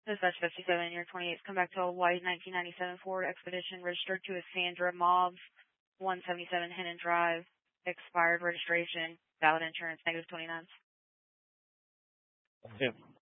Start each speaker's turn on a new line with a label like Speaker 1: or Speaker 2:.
Speaker 1: Dispatch 57, your 28's come back to a white 1997 Ford Expedition registered to a Sandra Mobbs, 177 Hennon Drive, expired registration, valid insurance, -29.
Speaker 2: Yeah.